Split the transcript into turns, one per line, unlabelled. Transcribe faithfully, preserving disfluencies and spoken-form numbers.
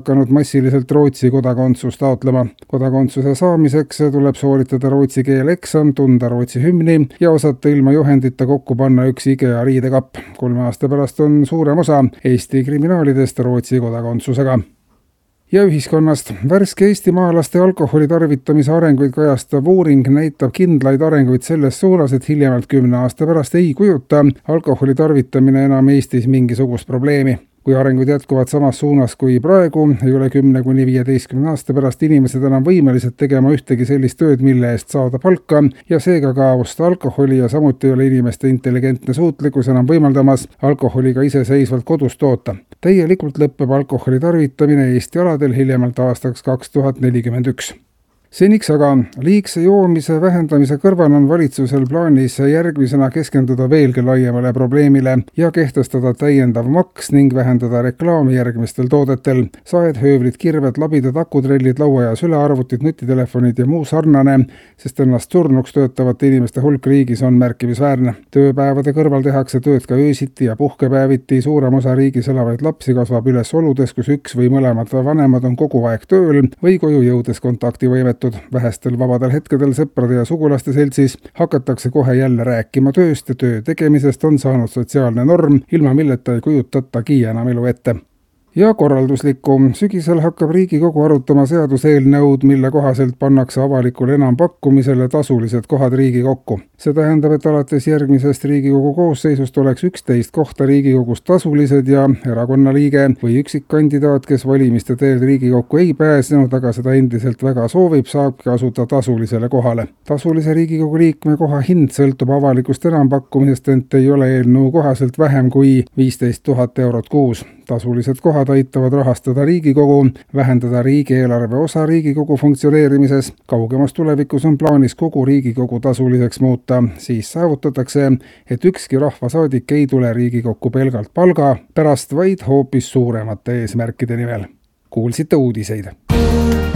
hakanud massiliselt Rootsi kodakondsust taotlema. Kodakondsuse saamiseks tuleb sooritada rootsi keele eksam, tunda Rootsi hümni ja osata ilma juhendita kokku panna üks IKEA riidekapp. Kolme aasta pärast on suurem osa Eesti kriminaalidest Rootsi kodakondsusega. Ja ühiskonnast. Värske eestimaalaste alkoholi tarvitamise arenguid kajastav uuring näitab kindlaid arenguid selles suunas, et hiljemalt kümne aasta pärast ei kujuta alkoholi tarvitamine enam Eestis mingisugust probleemi. Kui arengud jätkuvad samas suunas kui praegu, ei ole kümne kuni viieteistkümne aasta pärast inimesed enam võimelised tegema ühtegi sellist tööd, mille eest saada palka ja seega ka osta alkoholi ja samuti ei ole inimeste intelligentne suutlikkus enam võimaldamas alkoholiga iseseisvalt kodus toota. Täielikult lõpeb alkoholi tarvitamine Eesti aladel hiljemalt aastaks kaks tuhat nelikümmend üks. Seniks aga liigse joomise vähendamise kõrval on valitsusel plaanis järgmisena keskenduda veelgi laiemale probleemile ja kehtestada täiendav maks ning vähendada reklaami järgmistel toodetel. Saed, höövlid, kirved, labidad, akutrellid, laua- ja sülearvutid, nutitelefonid ja muu sarnane, sest ennast surnuks töötavate inimeste hulk riigis on märkimisväärne. Tööpäevade kõrval tehakse tööd ka öösiti ja puhkepäeviti. Suurem osa riigis elavaid lapsi kasvab üles oludes, kus üks või mõlemad vanemad on kogu aeg tööl või koju jõudes kontaktivõimet. Vähestel vabadel hetkedel sõprade ja sugulaste seltsis hakatakse kohe jälle rääkima tööst ja töö tegemisest on saanud sotsiaalne norm, ilma milleta ei kujutatagi enam elu ette. Ja korralduslikku. Sügisel hakkab Riigikogu arutama seaduseelnõud, mille kohaselt pannakse avalikule enampakkumisele tasulised kohad Riigikokku. See tähendab, et alates järgmisest Riigikogu koosseisust oleks üksteist kohta Riigikogus tasulised ja erakonnaliige või üksikkandidaat, kes valimiste teel Riigikokku ei pääsenud, aga seda endiselt väga soovib, saabki asuda tasulisele kohale. Tasulise Riigikogu liikme koha hind sõltub avalikust enampakkumisest, ent ei ole eelnõu kohaselt vähem kui viisteist tuhat eurot kuus. Tasulised kohad aitavad rahastada Riigikogu, vähendada riigieelarve osa Riigikogu funktsioneerimises. Kaugemas tulevikus on plaanis kogu Riigikogu tasuliseks muuta, siis saavutatakse, et ükski rahvasaadik ei tule Riigikokku pelgalt palga pärast, vaid hoopis suuremate eesmärkide nimel. Kuulsite uudiseid.